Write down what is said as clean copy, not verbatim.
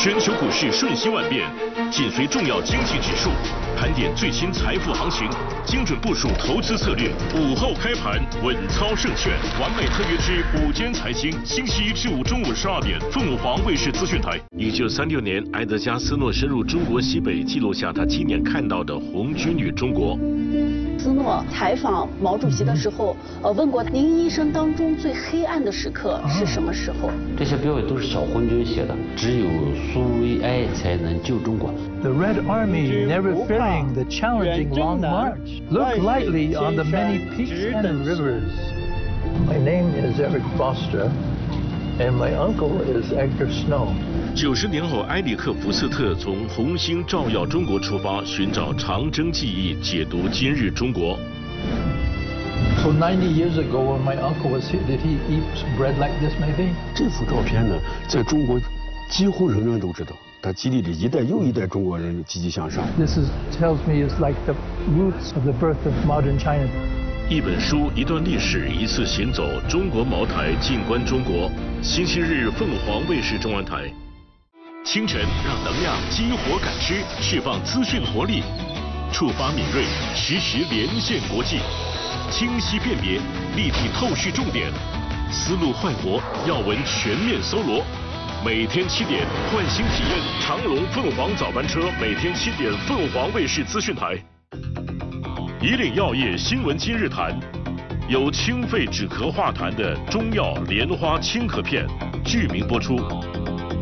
全球股市瞬息万变，紧随重要经济指数，盘点最新财富行情，精准部署投资策略。午后开盘，稳操胜券，完美特约之午间财经，星期一至五中午12点，凤凰卫视资讯台。1936年，埃德加·斯诺深入中国西北，记录下他亲眼看到的红军与中国。 斯诺采访毛主席的时候，问过您一生当中最黑暗的时刻是什么时候？ 这些标语都是小红军写的，只有苏维埃才能救中国。 The Red Army never fearing the challenging long march. Look lightly on the many peaks and rivers. My name is Eric Foster, and my uncle is Edgar Snow. 90年后，埃里克·福斯特从红星照耀中国出发，寻找长征记忆，解读今日中国。 So 90 years ago, when my uncle was here, did he eat bread like this, maybe? 这幅照片呢，在中国几乎人人都知道，它激励着一代又一代中国人积极向上。 This tells me it's like the roots of the birth of modern China. 一本书，一段历史，一次行走。中国茅台，静观中国。星期日，凤凰卫视中文台。清晨，让能量激活感知，释放资讯活力，触发敏锐，实时连线国际，清晰辨别，立体透视重点，思路快活，要闻全面搜罗。每天7点，换新体验长龙凤凰早班车，每天7点，凤凰卫视资讯台。以岭药业新闻今日谈，有清肺止咳化痰的中药莲花清咳片，剧名播出。